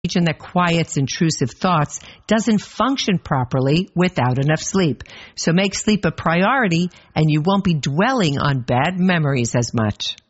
region that quiets intrusive thoughts doesn't function properly without enough sleep. So make sleep a priority and you won't be dwelling on bad memories as much.